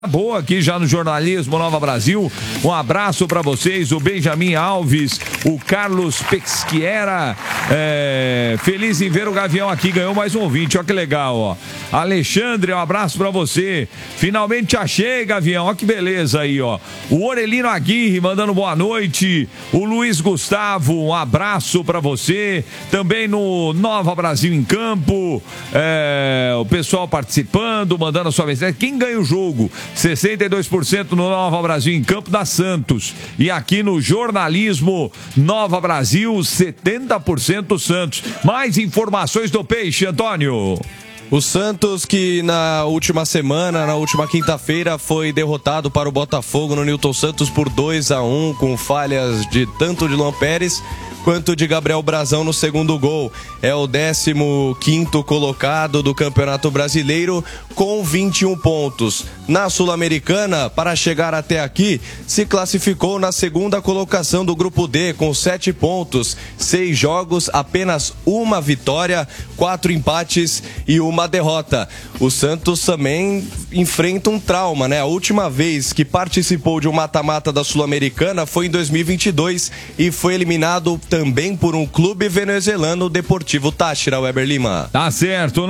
Boa aqui já no Jornalismo Nova Brasil. Um abraço para vocês, o Benjamin Alves, o Carlos Pesquiera, feliz em ver o Gavião aqui, ganhou mais um ouvinte, olha que legal, ó. Alexandre, um abraço para você. Finalmente achei, Gavião, olha que beleza aí, ó. O Orelino Aguirre mandando boa noite. O Luiz Gustavo, um abraço para você. Também no Nova Brasil em Campo, o pessoal participando, mandando a sua mensagem. Quem ganha o jogo? 62% no Nova Brasil em Campo da Santos. E aqui no Jornalismo Nova Brasil, 70% Santos. Mais informações do Peixe, Antônio. O Santos, que na última semana, na última quinta-feira, foi derrotado para o Botafogo no Newton Santos por 2-1, com falhas de tanto de Luan Pérez quanto de Gabriel Brazão no segundo gol. É o 15º colocado do Campeonato Brasileiro com 21 pontos. Na Sul-Americana, para chegar até aqui, se classificou na segunda colocação do Grupo D com 7 pontos, 6 jogos, apenas uma vitória, 4 empates e uma derrota. O Santos também enfrenta um trauma, né? A última vez que participou de um mata-mata da Sul-Americana foi em 2022 e foi eliminado também por um clube venezuelano, o Deportivo Táchira, Weber Lima. Tá certo,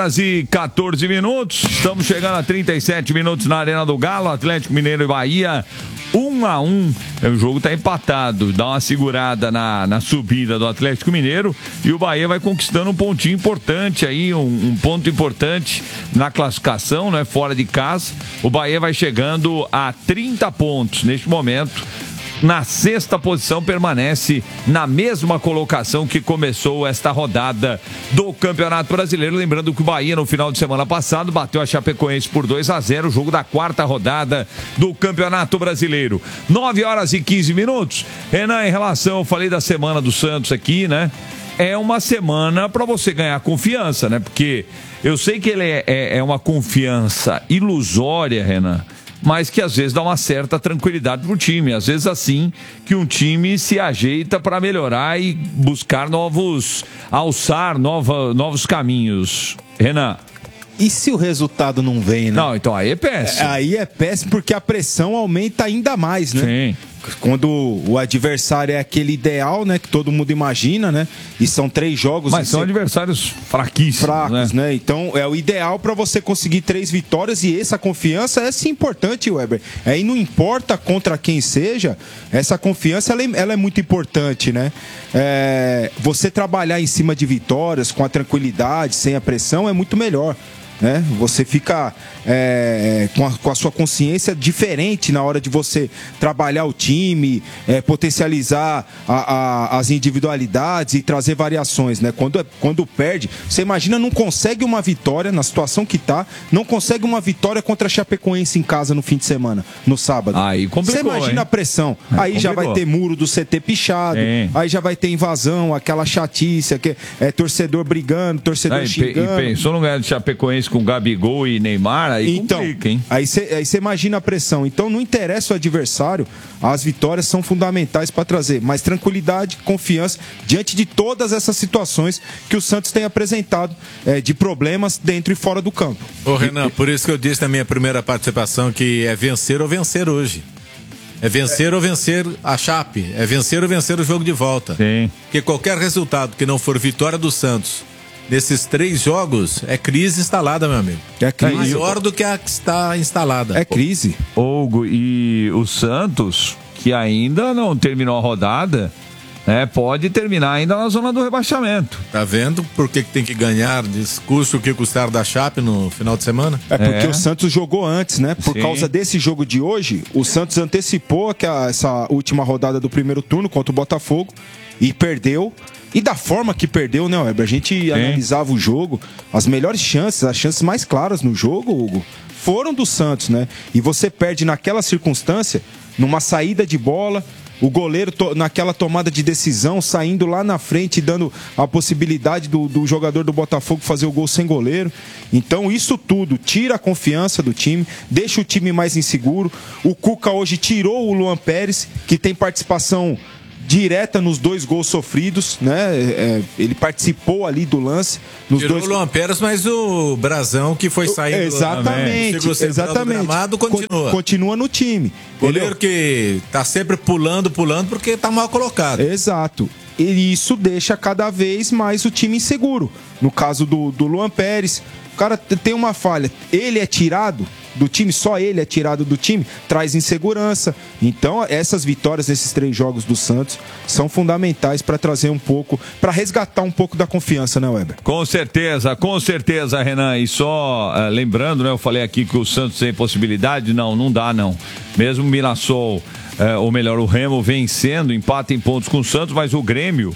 9h14. Estamos chegando a 37 minutos na Arena do Galo, Atlético Mineiro e Bahia. 1-1, o jogo tá empatado, dá uma segurada na subida do Atlético Mineiro e o Bahia vai conquistando um pontinho importante aí, um ponto importante na classificação, né, fora de casa. O Bahia vai chegando a 30 pontos neste momento. Na sexta posição, permanece na mesma colocação que começou esta rodada do Campeonato Brasileiro. Lembrando que o Bahia, no final de semana passado, bateu a Chapecoense por 2-0, o jogo da quarta rodada do Campeonato Brasileiro. 9h15. Renan, em relação, eu falei da semana do Santos aqui, né? É uma semana para você ganhar confiança, né? Porque eu sei que ele é uma confiança ilusória, Renan, mas que às vezes dá uma certa tranquilidade pro time. Às vezes assim que um time se ajeita para melhorar e buscar novos caminhos. Renan. E se o resultado não vem, né? Não, então aí é péssimo. Aí é péssimo porque a pressão aumenta ainda mais, né? Sim. Quando o adversário é aquele ideal, né? Que todo mundo imagina, né? E são 3 jogos. Mas são adversários fraquíssimos, né? Então é o ideal para você conseguir 3 vitórias e essa confiança é sim importante, Weber. E não importa contra quem seja, essa confiança ela é muito importante, né? Você trabalhar em cima de vitórias, com a tranquilidade, sem a pressão, é muito melhor. Né? Você fica com a sua consciência diferente na hora de você trabalhar o time, potencializar as individualidades e trazer variações, né? Quando perde, você imagina, não consegue uma vitória na situação que tá, não consegue uma vitória contra a Chapecoense em casa no fim de semana, no sábado. Aí complicou, você imagina, hein? A pressão. Aí complicou. Já vai ter muro do CT pichado, aí já vai ter invasão, aquela chatice, torcedor brigando, torcedor xingando. E pensou no ganhar de Chapecoense com Gabigol e Neymar, aí então, complica, hein? Aí você imagina a pressão. Então não interessa o adversário, as vitórias são fundamentais para trazer mais tranquilidade, confiança diante de todas essas situações que o Santos tem apresentado de problemas dentro e fora do campo. Ô Renan, por isso que eu disse na minha primeira participação que é vencer ou vencer hoje. É vencer ou vencer a Chape, é vencer ou vencer o jogo de volta. Sim. Porque qualquer resultado que não for vitória do Santos nesses 3 jogos, é crise instalada, meu amigo. É crise. Maior do que a que está instalada. É crise. Hugo, e o Santos, que ainda não terminou a rodada, pode terminar ainda na zona do rebaixamento. Tá vendo por que tem que ganhar? Discurso que custar da Chape no final de semana? É porque o Santos jogou antes, né? Por causa desse jogo de hoje, o Santos antecipou essa última rodada do primeiro turno contra o Botafogo e perdeu. E da forma que perdeu, né, Weber? A gente analisava o jogo, as melhores chances, as chances mais claras no jogo, Hugo, foram do Santos, né? E você perde naquela circunstância, numa saída de bola, o goleiro naquela tomada de decisão, saindo lá na frente, dando a possibilidade do jogador do Botafogo fazer o gol sem goleiro. Então isso tudo tira a confiança do time, deixa o time mais inseguro. O Cuca hoje tirou o Luan Pérez, que tem participação direta nos 2 gols sofridos, né? Ele participou ali do lance. Tirou o Luan Pérez, mas o Brasão que foi saindo... Exatamente. Gramado, continua no time. Goleiro que tá sempre pulando, porque tá mal colocado. Exato. E isso deixa cada vez mais o time inseguro. No caso do Luan Pérez, o cara tem uma falha, ele é tirado do time, só ele é tirado do time, traz insegurança. Então, essas vitórias nesses 3 jogos do Santos são fundamentais para trazer um pouco, para resgatar um pouco da confiança, né, Weber? Com certeza, Renan. E só lembrando, né, eu falei aqui que o Santos tem possibilidade, não dá, não. Mesmo o Mirassol, ou melhor, o Remo vencendo, empata em pontos com o Santos, mas o Grêmio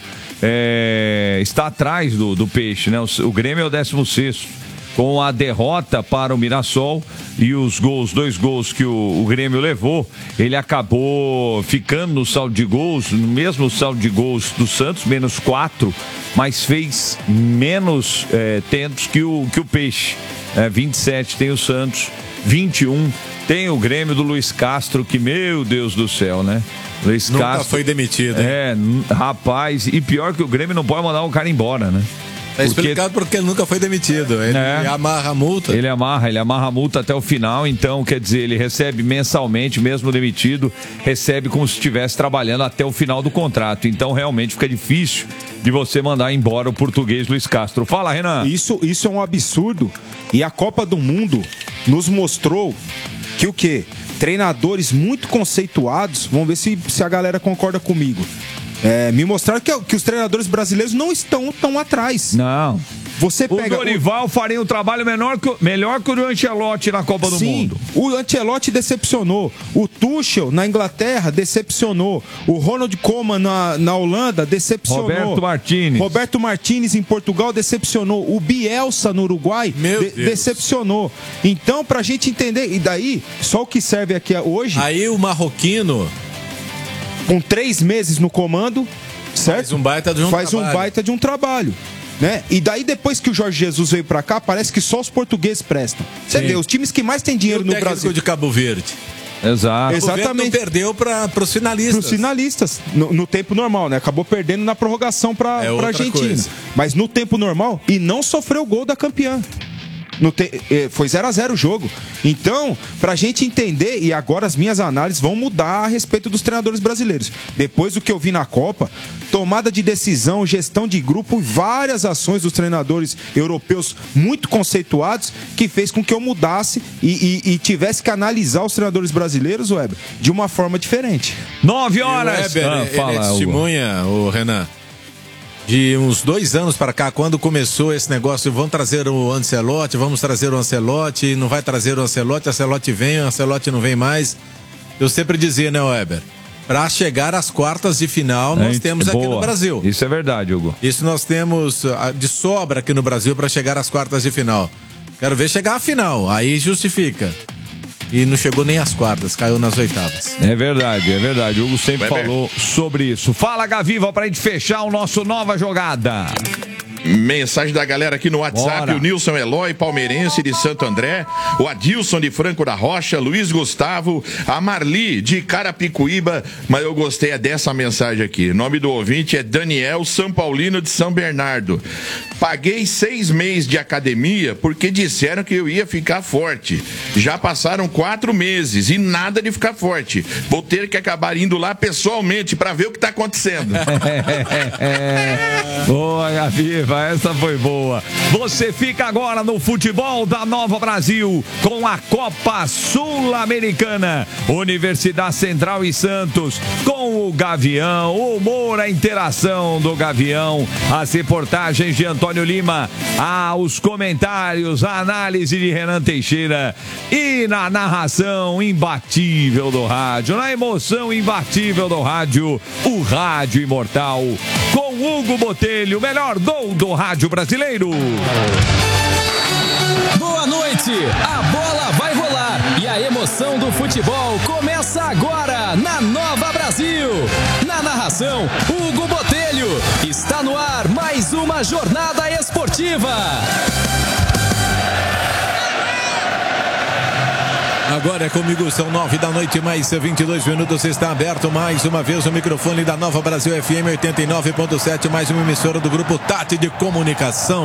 está atrás do Peixe, né? O Grêmio é o 16º. Com a derrota para o Mirassol e os 2 gols que o Grêmio levou, ele acabou ficando no saldo de gols, no mesmo saldo de gols do Santos, menos 4, mas fez menos tentos que o Peixe. 27 tem o Santos, 21 tem o Grêmio do Luiz Castro, que, meu Deus do céu, né? Luiz Nunca Castro foi demitido. Rapaz, e pior que o Grêmio não pode mandar o cara embora, né? É explicado porque ele nunca foi demitido. Ele amarra a multa. Ele amarra a multa até o final. Então, quer dizer, ele recebe mensalmente, mesmo demitido, recebe como se estivesse trabalhando até o final do contrato. Então, realmente fica difícil de você mandar embora o português Luiz Castro. Fala, Renan. Isso é um absurdo. E a Copa do Mundo nos mostrou que o quê? Treinadores muito conceituados, vamos ver se a galera concorda comigo. Me mostraram que os treinadores brasileiros não estão tão atrás. Não. Você pega o Dorival faria um trabalho melhor que o do Ancelotti na Copa do Mundo. O Ancelotti decepcionou. O Tuchel na Inglaterra decepcionou. O Ronald Koeman na Holanda decepcionou. Roberto Martínez em Portugal decepcionou. O Bielsa no Uruguai decepcionou. Então, pra gente entender, e daí, só o que serve aqui hoje... Aí o marroquino... Com 3 meses no comando, certo? Faz um baita de um trabalho. Né? E daí, depois que o Jorge Jesus veio pra cá, parece que só os portugueses prestam. Você vê, os times que mais têm dinheiro no Brasil. De Cabo Verde. Exato. Exatamente. Não perdeu para os finalistas. Para os finalistas, no tempo normal, né? Acabou perdendo na prorrogação para a Argentina. Coisa. Mas no tempo normal, e não sofreu o gol da campeã. Foi 0-0 o jogo. Então, pra gente entender, e agora as minhas análises vão mudar a respeito dos treinadores brasileiros. Depois do que eu vi na Copa, tomada de decisão, gestão de grupo, várias ações dos treinadores europeus muito conceituados, que fez com que eu mudasse e tivesse que analisar os treinadores brasileiros, Weber, de uma forma diferente. 9 horas. Weber, ele testemunha, o Renan, de uns 2 anos para cá, quando começou esse negócio, vamos trazer o Ancelotti, não vai trazer o Ancelotti vem, o Ancelotti não vem mais. Eu sempre dizia, né, Weber? Para chegar às quartas de final, nós temos aqui no Brasil. Isso é verdade, Hugo. Isso nós temos de sobra aqui no Brasil para chegar às quartas de final. Quero ver chegar à final, aí justifica. E não chegou nem às quartas, caiu nas oitavas. É verdade. O Hugo sempre falou sobre isso. Fala, Gaviva, pra gente fechar o nosso Nova Jogada. Mensagem da galera aqui no WhatsApp. Bora. O Nilson Eloy, palmeirense de Santo André. O Adilson de Franco da Rocha. Luiz Gustavo. A Marli de Carapicuíba. Mas eu gostei dessa mensagem aqui. O nome do ouvinte é Daniel São Paulino de São Bernardo. Paguei 6 meses de academia porque disseram que eu ia ficar forte. Já passaram 4 meses e nada de ficar forte. Vou ter que acabar indo lá pessoalmente para ver o que tá acontecendo. Boa, Gaviva. Essa foi boa. Você fica agora no futebol da Nova Brasil com a Copa Sul-Americana. Universidade Central e Santos com o Gavião, o humor, a interação do Gavião, as reportagens de Antônio Lima, os comentários, a análise de Renan Teixeira e na narração imbatível do rádio, na emoção imbatível do rádio, o Rádio Imortal com Hugo Botelho, o melhor do rádio brasileiro. Boa noite, a bola vai rolar e a emoção do futebol começa agora na Nova Brasil. Na narração, Hugo Botelho. Está no ar mais uma jornada esportiva. Agora é comigo, são 9 da noite, mais 22 minutos. Está aberto mais uma vez o microfone da Nova Brasil FM 89.7, mais uma emissora do Grupo Tati de Comunicação.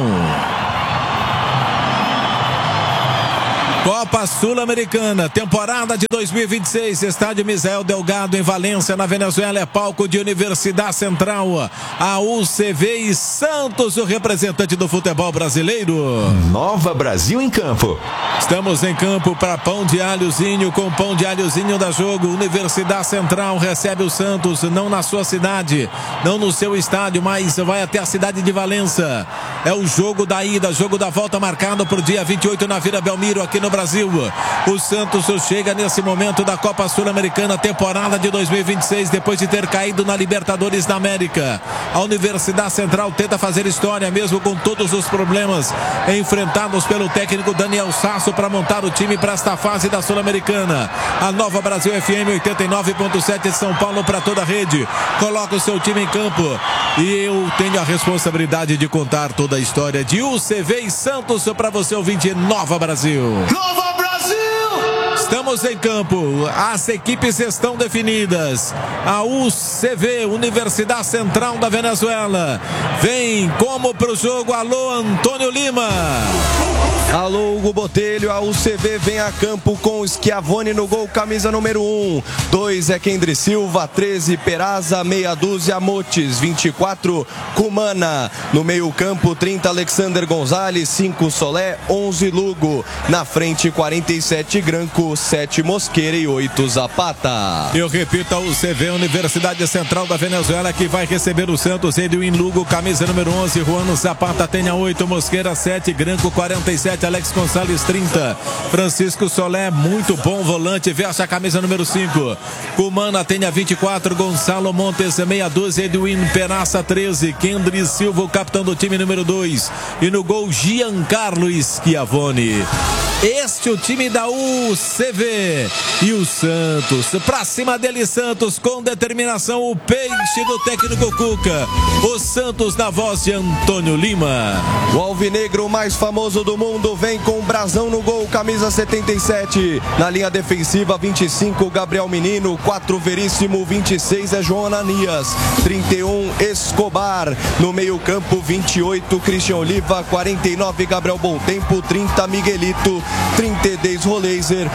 Copa Sul-Americana, temporada de 2026, estádio Misael Delgado em Valência, na Venezuela, é palco de Universidade Central, a UCV e Santos, o representante do futebol brasileiro. Nova Brasil em campo. Estamos em campo para pão de alhozinho, com pão de alhozinho da jogo. Universidade Central recebe o Santos, não na sua cidade, não no seu estádio, mas vai até a cidade de Valença. É o jogo da ida, jogo da volta marcado para o dia 28 na Vila Belmiro, aqui no Brasil. O Santos chega nesse momento da Copa Sul-Americana, temporada de 2026, depois de ter caído na Libertadores da América. A Universidade Central tenta fazer história, mesmo com todos os problemas enfrentados pelo técnico Daniel Sasso para montar o time para esta fase da Sul-Americana. A Nova Brasil FM 89.7 de São Paulo para toda a rede. Coloca o seu time em campo e eu tenho a responsabilidade de contar toda a história de UCV e Santos para você, ouvinte Nova Brasil. Nova Brasil! Estamos em campo, as equipes estão definidas. A UCV, Universidade Central da Venezuela, vem como para o jogo. Alô, Antônio Lima. Alô, Hugo Botelho, a UCV vem a campo com Schiavone no gol, camisa número 1. 2 é Kendry Silva, 13 Peraza, meia dúzia Motes, 24 Cumana. No meio campo, 30 Alexander Gonzalez, 5 Solé, 11 Lugo. Na frente, 47 Granco, 7 Mosqueira e 8 Zapata. Eu repito, a UCV, Universidade Central da Venezuela, que vai receber o Santos. Edwin Lugo, camisa número 11, Juan Zapata tem a 8, Mosqueira 7, Granco 47, Alex Gonçalves 30, Francisco Solé, muito bom volante, veste a camisa número 5. Cumana tem a 24, Gonçalo Montes meia dúzia, Edwin Peraça 13, Kendry Silva, o capitão do time número 2. E no gol, Giancarlo Schiavone. Este é o time da UCV. E o Santos, pra cima dele, Santos, com determinação, o peixe do técnico Cuca. O Santos na voz de Antônio Lima. O alvinegro mais famoso do mundo vem com o brasão no gol, camisa 77. Na linha defensiva, 25 Gabriel Menino, 4 Veríssimo, 26 é João Ananias, 31 Escobar. No meio campo, 28 Christian Oliva, 49 Gabriel Bontempo, 30 Miguelito, 32 Roleiser,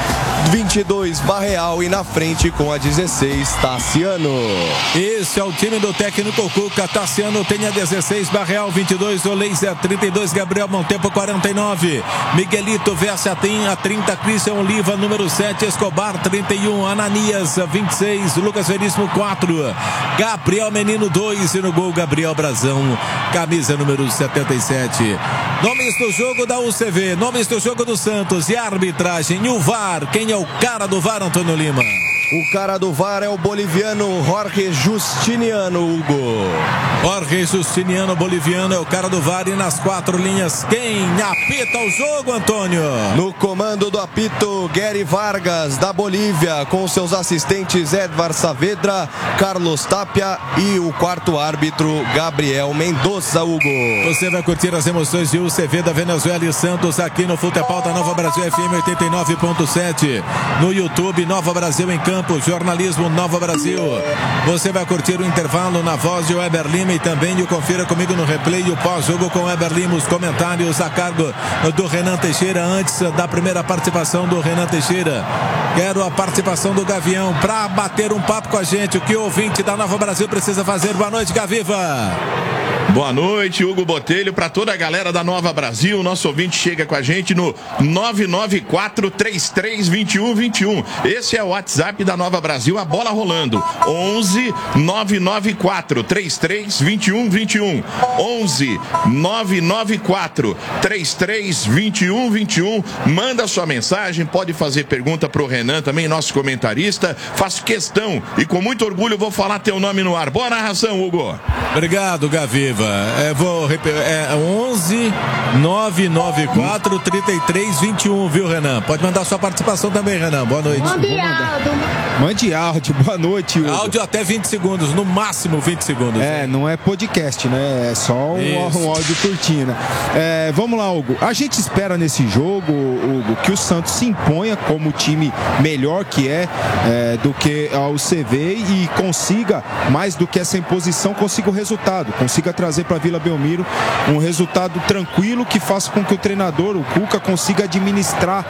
22 Barreal e na frente com a 16 Tassiano. Esse é o time do técnico Cuca. Tassiano tem a 16, Barreal 22, Roleiser 32, Gabriel Bontempo 49, Miguelito veste a 30, Christian Oliva número 7, Escobar 31, Ananias 26, Lucas Veríssimo 4, Gabriel Menino 2 e no gol Gabriel Brazão, camisa número 77. Nomes do jogo da UCV, nomes do jogo do Santos e arbitragem. E o VAR, quem é o cara do VAR, Antônio Lima? O cara do VAR é o boliviano Jorge Justiniano, Hugo. Jorge Justiniano, boliviano, é o cara do VAR. E nas 4 linhas, quem apita o jogo, Antônio? No comando do apito, Gary Vargas, da Bolívia, com seus assistentes Edvar Saavedra, Carlos Tapia e o quarto árbitro, Gabriel Mendoza, Hugo. Você vai curtir as emoções de UCV da Venezuela e Santos aqui no Futebol da Nova Brasil FM 89.7. No YouTube, Nova Brasil em Campo, jornalismo Nova Brasil. Você vai curtir o intervalo na voz de Weber Lima e também o confira comigo no replay o pós-jogo com Weber Lima, os comentários a cargo do Renan Teixeira. Antes da primeira participação do Renan Teixeira, quero a participação do Gavião para bater um papo com a gente. O que o ouvinte da Nova Brasil precisa fazer? Boa noite, Gaviva. Boa noite, Hugo Botelho, para toda a galera da Nova Brasil. Nosso ouvinte chega com a gente no 994-33-2121. Esse é o WhatsApp da Nova Brasil, a bola rolando. 11-994-33-2121. 11-994-33-2121. Manda sua mensagem, pode fazer pergunta pro Renan também, nosso comentarista. Faço questão e com muito orgulho vou falar teu nome no ar. Boa narração, Hugo. Obrigado, Gavi. Paiva. Vou repetir. 11 994 33 21, viu, Renan? Pode mandar sua participação também, Renan. Boa noite. Mande áudio, boa noite, Hugo. Áudio até 20 segundos, no máximo 20 segundos. Não é podcast, né? É só um áudio curtinho, né? Vamos lá, Hugo. A gente espera nesse jogo, Hugo, que o Santos se imponha como o time melhor que do que ao CV e consiga, mais do que essa imposição, consiga o resultado, consiga trazer para Vila Belmiro um resultado tranquilo que faça com que o treinador, o Cuca, consiga administrar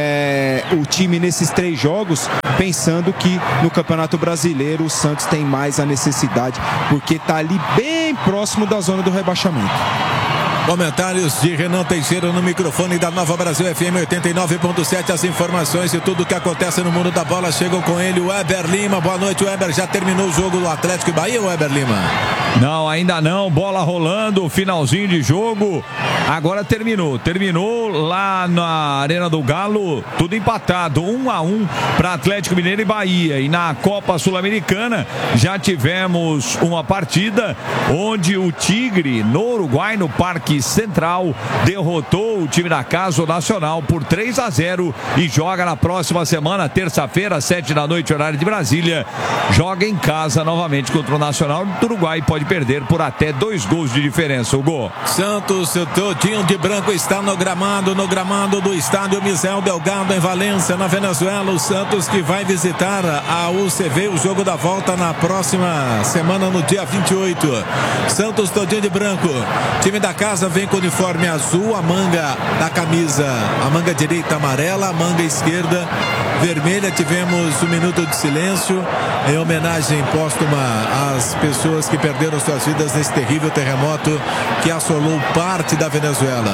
o time nesses 3 jogos, pensando que no Campeonato Brasileiro o Santos tem mais a necessidade, porque está ali bem próximo da zona do rebaixamento. Comentários de Renan Teixeira no microfone da Nova Brasil FM 89.7. As informações e tudo o que acontece no mundo da bola chegam com ele, o Weber Lima. Boa noite, Weber. Já terminou o jogo do Atlético e Bahia, Weber Lima? Não, ainda não. Bola rolando, finalzinho de jogo. Agora terminou. Terminou lá na Arena do Galo, tudo empatado, 1-1 para Atlético Mineiro e Bahia. E na Copa Sul-Americana já tivemos uma partida onde o Tigre, no Uruguai, no Parque Central, derrotou o time da casa, o Nacional, por 3-0 e joga na próxima semana, terça-feira, 7 da noite, horário de Brasília. Joga em casa novamente contra o Nacional do Uruguai e pode perder por até 2 gols de diferença. O gol. Santos, todinho de branco, está no gramado do estádio Misael Delgado, em Valência, na Venezuela. O Santos que vai visitar a UCV, o jogo da volta na próxima semana, no dia 28. Santos, todinho de branco, time da casa vem com o uniforme azul, a manga da camisa, a manga direita amarela, a manga esquerda vermelha. Tivemos um minuto de silêncio em homenagem póstuma às pessoas que perderam suas vidas nesse terrível terremoto que assolou parte da Venezuela.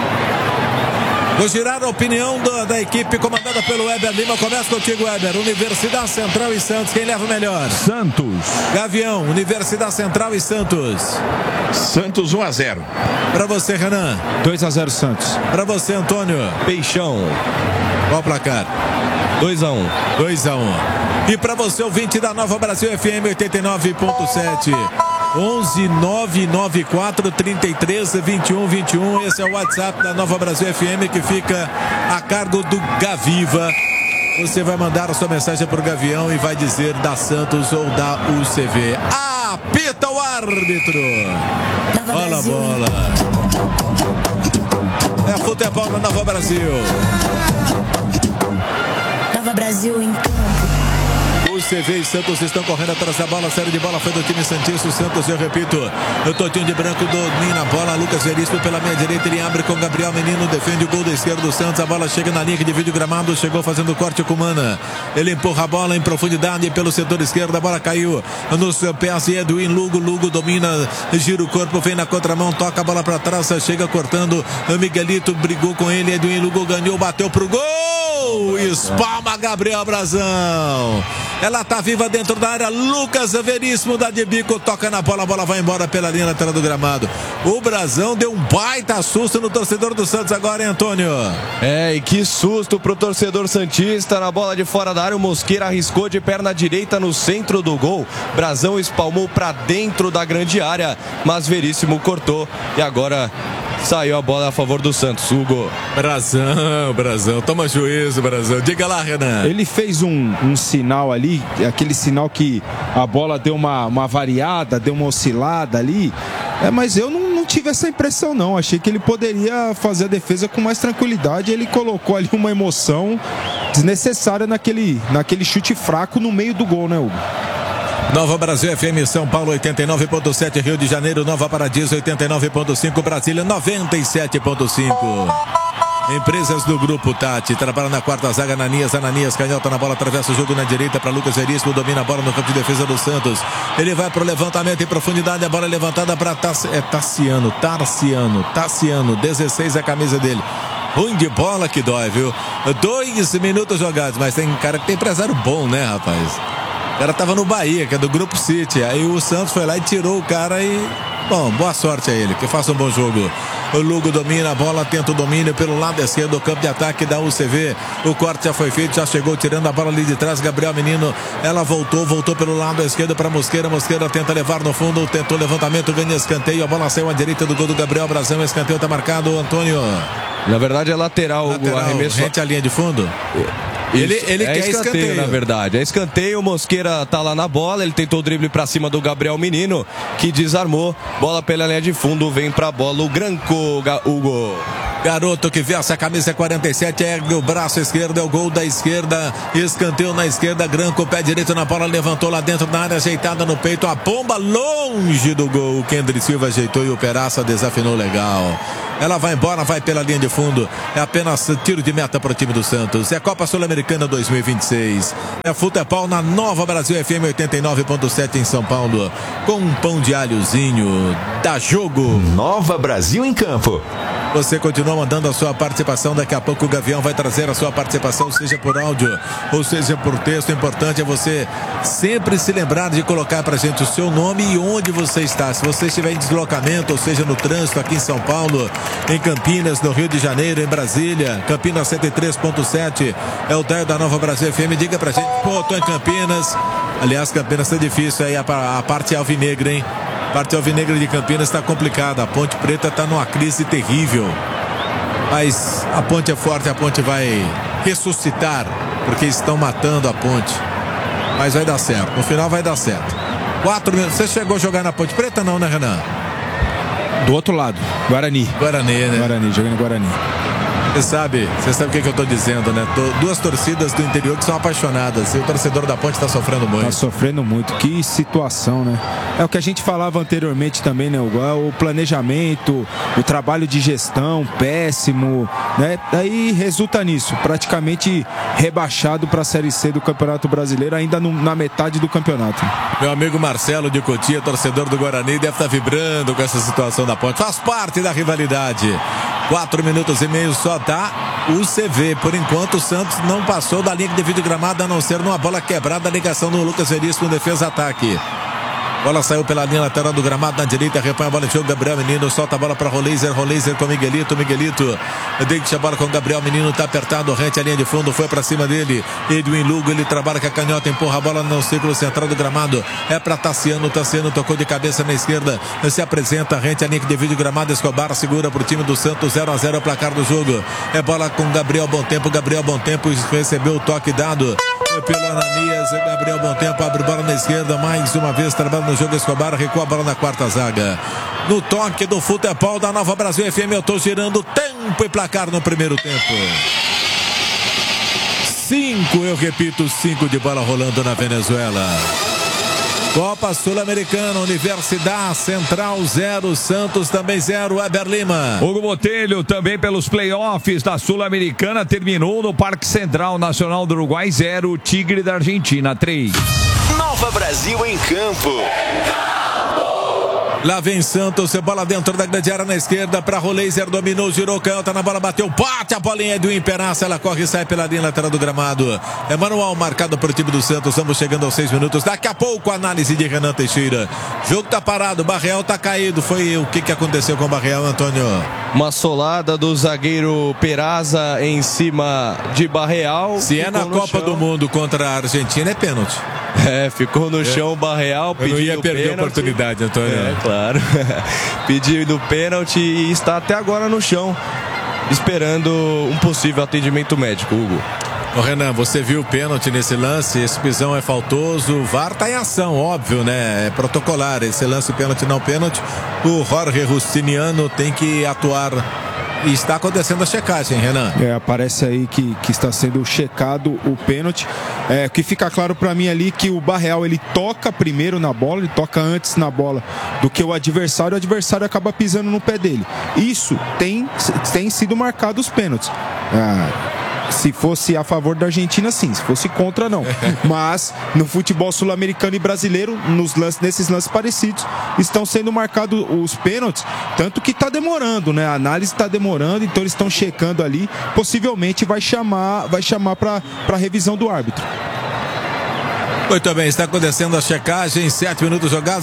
Vou girar a opinião da equipe comandada pelo Weber Lima. Começa contigo, Weber. Universidade Central e Santos, quem leva o melhor? Santos. Gavião, Universidade Central e Santos. Santos 1-0. Pra você, Renan. 2-0 Santos. Pra você, Antônio. Peixão. Qual o placar? 2-1. 2-1. E pra você, ouvinte da Nova Brasil FM 89.7. 11 994 33 21 21. Esse é o WhatsApp da Nova Brasil FM, que fica a cargo do Gaviva. Você vai mandar a sua mensagem pro Gavião e vai dizer da Santos ou da UCV. Apita o árbitro. Olha a bola. É futebol na Nova Brasil. Nova Brasil em campo. O CV e Santos estão correndo atrás da bola. A série de bola foi do time santista. O Santos, eu repito, o Totinho de branco domina a bola. Lucas Veríssimo pela meia direita, ele abre com Gabriel Menino, defende o gol da esquerda do Santos. A bola chega na linha que divide o gramado, chegou fazendo corte com Mana. Ele empurra a bola em profundidade pelo setor esquerdo. A bola caiu nos pés de Edwin Lugo. Lugo domina, gira o corpo, vem na contramão, toca a bola para trás, chega cortando. O Miguelito brigou com ele. Edwin Lugo ganhou, bateu pro gol. Espalma Gabriel Brazão. Ela tá viva dentro da área. Lucas Veríssimo dá de bico, toca na bola, a bola vai embora pela linha lateral do gramado. O Brazão deu um baita susto no torcedor do Santos agora, hein, Antônio? E que susto pro torcedor santista. Na bola de fora da área, o Mosqueira arriscou de perna direita no centro do gol. Brazão espalmou pra dentro da grande área, mas Veríssimo cortou e agora saiu a bola a favor do Santos. Hugo. Brazão, toma juízo, Brazão. Diga lá, Renan. Ele fez um sinal ali, aquele sinal que a bola deu uma variada, deu uma oscilada ali. Mas eu não tive essa impressão, não. Achei que ele poderia fazer a defesa com mais tranquilidade. Ele colocou ali uma emoção desnecessária naquele chute fraco no meio do gol, né, Hugo? Nova Brasil FM, São Paulo 89.7, Rio de Janeiro, Nova Paradiso 89.5, Brasília 97.5. Empresas do Grupo Tati, trabalha na quarta zaga, Ananias, canhota na bola, atravessa o jogo na direita para Lucas Veríssimo, domina a bola no campo de defesa do Santos. Ele vai pro levantamento em profundidade, a bola é levantada para Tarciano, 16 a camisa dele. Ruim de bola que dói, viu? 2 minutos jogados, mas tem cara que tem empresário bom, né, rapaz? O cara tava no Bahia, que é do Grupo City. Aí o Santos foi lá e tirou o cara e... Bom, boa sorte a ele, que faça um bom jogo. O Lugo domina a bola, tenta o domínio pelo lado esquerdo do campo de ataque da UCV. O corte já foi feito, já chegou tirando a bola ali de trás. Gabriel Menino, ela voltou pelo lado esquerdo para Mosqueira. Mosqueira tenta levar no fundo, tentou levantamento, ganha escanteio. A bola saiu à direita do gol do Gabriel Brazão. O escanteio está marcado, Antônio. Na verdade é lateral, o arremesso. Rente a linha de fundo. Ele quer escanteio, na verdade. É escanteio, o Mosqueira tá lá na bola. Ele tentou o drible pra cima do Gabriel Menino, que desarmou. Bola pela linha de fundo, vem pra bola o Branco, Hugo. Garoto que veste a camisa 47, ergue o braço esquerdo, é o gol da esquerda. Escanteio na esquerda, Granco, pé direito na bola, levantou lá dentro da área, ajeitada no peito. A bomba longe do gol. O Kendry Silva ajeitou e o Peraça desafinou legal. Ela vai embora, vai pela linha de fundo. É apenas tiro de meta para o time do Santos. É Copa Sul-Americana 2026. É futebol na Nova Brasil FM 89.7 em São Paulo. Com um pão de alhozinho. Dá jogo. Nova Brasil em campo. Você continua mandando a sua participação. Daqui a pouco o Gavião vai trazer a sua participação, seja por áudio ou seja por texto. O importante é você sempre se lembrar de colocar pra gente o seu nome e onde você está. Se você estiver em deslocamento, ou seja, no trânsito aqui em São Paulo, em Campinas, no Rio de Janeiro, em Brasília, Campinas 103.7 é o dial da Nova Brasil FM. Diga pra gente, pô, tô em Campinas. Aliás, Campinas tá difícil aí, a parte alvinegra, hein? A parte alvinegra de Campinas está complicada. A Ponte Preta está numa crise terrível. Mas a ponte é forte, a ponte vai ressuscitar, porque estão matando a ponte. Mas vai dar certo, no final vai dar certo. 4 minutos. Você chegou a jogar na Ponte Preta não, né, Renan? Do outro lado, Guarani. Guarani, né? Guarani, jogando Guarani. Você sabe o que eu tô dizendo, né? Duas torcidas do interior que são apaixonadas. E o torcedor da Ponte tá sofrendo muito. Tá sofrendo muito. Que situação, né? É o que a gente falava anteriormente também, né? O planejamento, o trabalho de gestão péssimo, né? Daí resulta nisso. Praticamente rebaixado para a Série C do Campeonato Brasileiro, ainda na metade do campeonato. Meu amigo Marcelo de Cotia, torcedor do Guarani, deve estar vibrando com essa situação da Ponte. Faz parte da rivalidade. 4 minutos e meio só dá o CV. Por enquanto o Santos não passou da linha de vídeo gramado, a não ser numa bola quebrada, a ligação do Lucas Veríssimo, defesa-ataque. Bola saiu pela linha lateral do gramado na direita, repõe a bola de jogo, Gabriel Menino solta a bola para Roleiser com Miguelito, deixa a bola com o Gabriel Menino, tá apertado, rente a linha de fundo, foi para cima dele, Edwin Lugo, ele trabalha com a canhota, empurra a bola no círculo central do gramado, é para Tassiano tocou de cabeça na esquerda, se apresenta, rente a linha de vídeo gramado, Escobar segura pro time do Santos, 0-0 o placar do jogo, é bola com Gabriel Bom Tempo recebeu o toque dado pelo Ananias, Gabriel Bom Tempo abre bola na esquerda, mais uma vez trabalha no jogo, Escobar recua a bola na quarta zaga. No toque do futebol da Nova Brasil FM, eu tô girando tempo e placar no primeiro tempo. 5, eu repito, 5 de bola rolando na Venezuela. Copa Sul-Americana, Universidade Central 0, Santos também 0, Weber Lima. Hugo Botelho também pelos playoffs da Sul-Americana terminou no Parque Central, Nacional do Uruguai 0, Tigre da Argentina 3. Nova Brasil em campo. Lá vem Santos, bola dentro da grande área na esquerda para Roleiser, dominou, girou, canhota na bola, bateu, bate a bolinha do Imperaça, ela corre e sai pela linha lateral do gramado. É manual marcado para o time do Santos, estamos chegando aos 6 minutos, daqui a pouco a análise de Renan Teixeira. Jogo tá parado, Barreal tá caído, foi o que aconteceu com o Barreal, Antônio? Uma solada do zagueiro Peraza em cima de Barreal. Se é na Copa do Mundo contra a Argentina, é pênalti. Ficou no chão o Barreal, eu não ia perder a oportunidade, Antônio. Claro. Pedindo pênalti e está até agora no chão, esperando um possível atendimento médico, Hugo. Ô Renan, você viu o pênalti nesse lance? Esse pisão é faltoso, o VAR tá em ação, óbvio, né? É protocolar, esse lance pênalti não pênalti. O Jorge Justiniano tem que atuar. E está acontecendo a checagem, Renan. Aparece aí que está sendo checado o pênalti. O que fica claro para mim ali que o Barreal ele toca primeiro na bola, ele toca antes na bola do que o adversário acaba pisando no pé dele. Isso tem sido marcado os pênaltis. Se fosse a favor da Argentina, sim. Se fosse contra, não. Mas no futebol sul-americano e brasileiro, nesses lances parecidos, estão sendo marcados os pênaltis. Tanto que está demorando, né? A análise está demorando, então eles estão checando ali. Possivelmente vai chamar para revisão do árbitro. Muito bem, está acontecendo a checagem, 7 minutos jogados.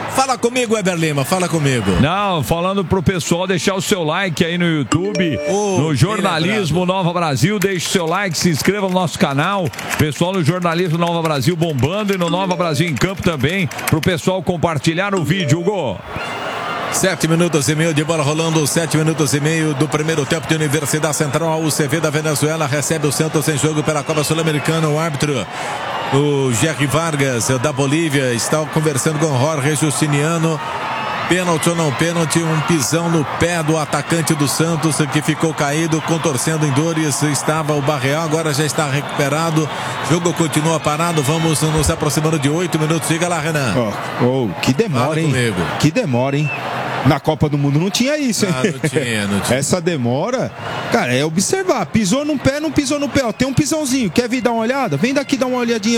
Fala comigo, Weber Lima, fala comigo. Não, falando pro pessoal deixar o seu like aí no YouTube, no Jornalismo Nova Brasil, deixe o seu like, se inscreva no nosso canal, pessoal no Jornalismo Nova Brasil bombando e no Nova Brasil em Campo também, pro pessoal compartilhar o vídeo, Hugo. 7 minutos e meio de bola rolando, 7 minutos e meio do primeiro tempo de Universidade Central. A UCV da Venezuela recebe o Santos em jogo pela Copa Sul-Americana. O árbitro, o Jerry Vargas da Bolívia, está conversando com o Jorge Justiniano. Pênalti ou não pênalti, um pisão no pé do atacante do Santos que ficou caído, contorcendo em dores. Estava o Barreal, agora já está recuperado. O jogo continua parado. Vamos nos aproximando de 8 minutos. Diga lá, Renan. Que demora, hein? Que demora, hein? Na Copa do Mundo não tinha isso, hein? Não tinha. Essa demora, cara, é observar. Pisou no pé, não pisou no pé. Ó, tem um pisãozinho. Quer vir dar uma olhada? Vem daqui dar uma olhadinha.